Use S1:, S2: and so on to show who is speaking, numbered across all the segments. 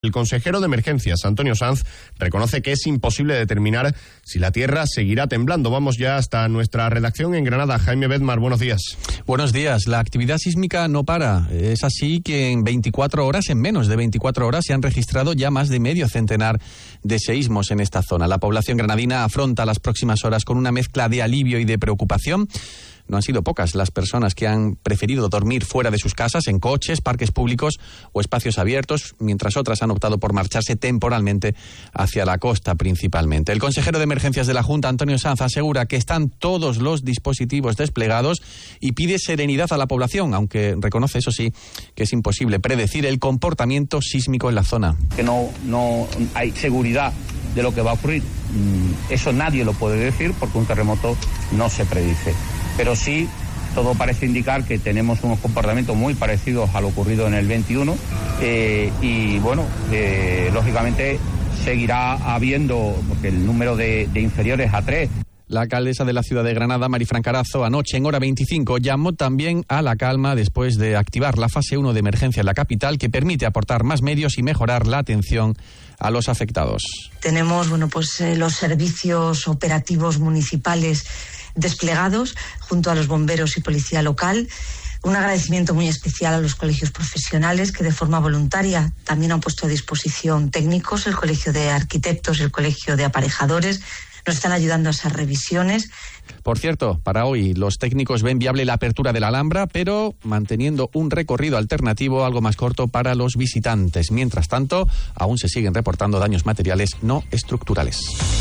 S1: El consejero de Emergencias, Antonio Sanz, reconoce que es imposible determinar si la tierra seguirá temblando. Vamos ya hasta nuestra redacción en Granada. Jaime Bedmar, buenos días.
S2: Buenos días. La actividad sísmica no para. Es así que en menos de 24 horas, se han registrado ya más de medio centenar de seísmos en esta zona. La población granadina afronta las próximas horas con una mezcla de alivio y de preocupación. No han sido pocas las personas que han preferido dormir fuera de sus casas, en coches, parques públicos o espacios abiertos, mientras otras han optado por marcharse temporalmente hacia la costa principalmente. El consejero de Emergencias de la Junta, Antonio Sanz, asegura que están todos los dispositivos desplegados y pide serenidad a la población, aunque reconoce, eso sí, que es imposible predecir el comportamiento sísmico en la zona.
S3: Que no hay seguridad de lo que va a ocurrir. Eso nadie lo puede decir porque un terremoto no se predice. Pero sí, todo parece indicar que tenemos unos comportamientos muy parecidos a lo ocurrido en el 21 y bueno, lógicamente seguirá habiendo, porque el número de inferiores a 3.
S2: La alcaldesa de la ciudad de Granada, Marifran Carazo, anoche en hora 25 llamó también a la calma después de activar la fase 1 de emergencia en la capital, que permite aportar más medios y mejorar la atención a los afectados.
S4: Tenemos los servicios operativos municipales desplegados junto a los bomberos y policía local. Un agradecimiento muy especial a los colegios profesionales que de forma voluntaria también han puesto a disposición técnicos, el Colegio de Arquitectos, el Colegio de Aparejadores, nos están ayudando a esas revisiones.
S2: Por cierto, para hoy los técnicos ven viable la apertura de la Alhambra, pero manteniendo un recorrido alternativo algo más corto para los visitantes. Mientras tanto, aún se siguen reportando daños materiales no estructurales.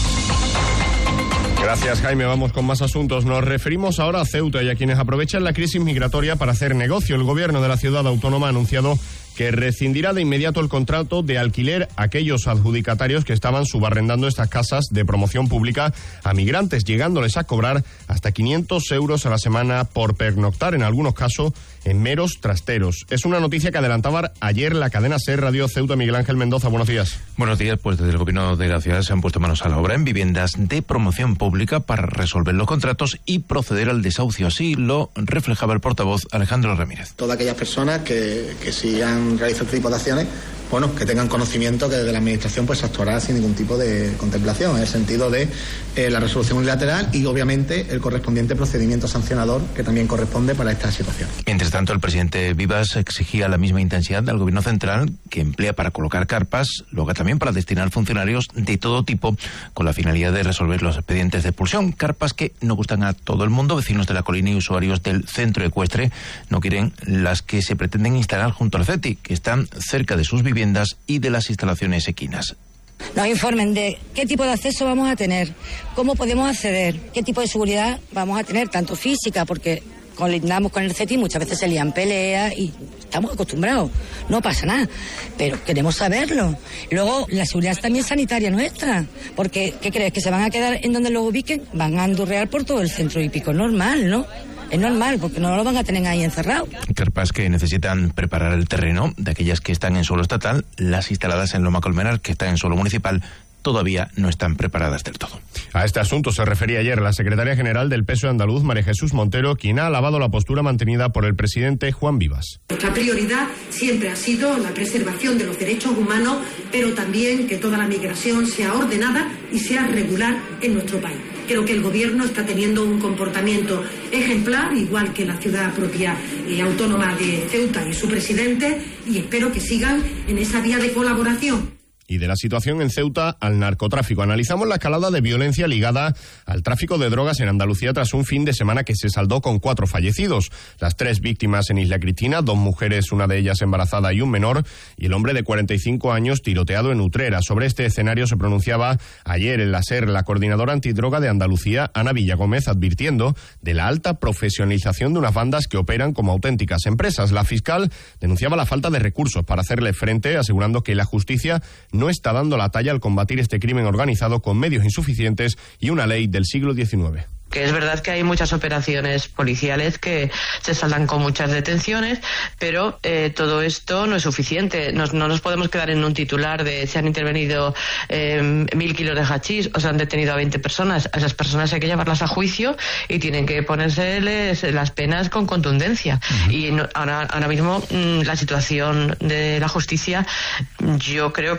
S1: Gracias, Jaime. Vamos con más asuntos. Nos referimos ahora a Ceuta y a quienes aprovechan la crisis migratoria para hacer negocio. El gobierno de la ciudad autónoma ha anunciado que rescindirá de inmediato el contrato de alquiler a aquellos adjudicatarios que estaban subarrendando estas casas de promoción pública a migrantes, llegándoles a cobrar hasta 500 euros a la semana por pernoctar, en algunos casos en meros trasteros. Es una noticia que adelantaba ayer la cadena SER Radio Ceuta. Miguel Ángel Mendoza, buenos días.
S5: Buenos días. Pues desde el gobierno de la ciudad se han puesto manos a la obra en viviendas de promoción pública para resolver los contratos y proceder al desahucio. Así lo reflejaba el portavoz Alejandro Ramírez.
S6: Todas aquellas personas que sí han realizado este tipo de acciones, que tengan conocimiento que desde la administración pues actuará sin ningún tipo de contemplación, en el sentido de la resolución unilateral y obviamente el correspondiente procedimiento sancionador que también corresponde para esta situación.
S5: Mientras tanto, el presidente Vivas exigía la misma intensidad al gobierno central, que emplea para colocar carpas, luego también para destinar funcionarios de todo tipo con la finalidad de resolver los expedientes de expulsión. Carpas que no gustan a todo el mundo. Vecinos de la colina y usuarios del centro ecuestre no quieren las que se pretenden instalar junto al CETI, que están cerca de sus viviendas y de las instalaciones equinas.
S7: Nos informen de qué tipo de acceso vamos a tener, cómo podemos acceder, qué tipo de seguridad vamos a tener, tanto física, porque colindamos con el CETI, muchas veces se lían peleas y estamos acostumbrados, no pasa nada, pero queremos saberlo. Luego, la seguridad también sanitaria nuestra, porque ¿qué crees? ¿Que se van a quedar en donde los ubiquen? Van a andurrear por todo el centro hípico, normal, ¿no? Es normal, porque no lo van a tener ahí encerrado.
S5: Carpas que necesitan preparar el terreno, de aquellas que están en suelo estatal, las instaladas en Loma Colmenar, que están en suelo municipal, todavía no están preparadas del todo.
S1: A este asunto se refería ayer la secretaria general del PSOE andaluz, María Jesús Montero, quien ha alabado la postura mantenida por el presidente Juan Vivas.
S8: Nuestra prioridad siempre ha sido la preservación de los derechos humanos, pero también que toda la migración sea ordenada y sea regular en nuestro país. Creo que el gobierno está teniendo un comportamiento ejemplar, igual que la ciudad propia y autónoma de Ceuta y su presidente, y espero que sigan en esa vía de colaboración.
S1: Y de la situación en Ceuta al narcotráfico. Analizamos la escalada de violencia ligada al tráfico de drogas en Andalucía tras un fin de semana que se saldó con 4 fallecidos. Las 3 víctimas en Isla Cristina, 2 mujeres, una de ellas embarazada y un menor, y el hombre de 45 años tiroteado en Utrera. Sobre este escenario se pronunciaba ayer en la SER la coordinadora antidroga de Andalucía, Ana Villagómez, advirtiendo de la alta profesionalización de unas bandas que operan como auténticas empresas. La fiscal denunciaba la falta de recursos para hacerle frente, asegurando que la justicia no está dando la talla al combatir este crimen organizado con medios insuficientes y una ley del siglo XIX.
S9: Que es verdad que hay muchas operaciones policiales que se saldan con muchas detenciones, pero todo esto no es suficiente. No nos podemos quedar en un titular de se han intervenido 1.000 kilos de hachís o se han detenido a 20 personas. A esas personas hay que llevarlas a juicio y tienen que ponérseles las penas con contundencia. Uh-huh. Y ahora mismo la situación de la justicia, yo creo